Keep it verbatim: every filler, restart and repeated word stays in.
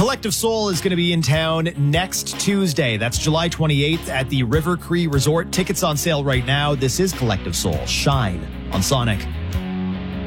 Collective Soul is going to be in town next Tuesday. That's July twenty-eighth at the River Cree Resort. Tickets on sale right now. This is Collective Soul. Shine on Sonic.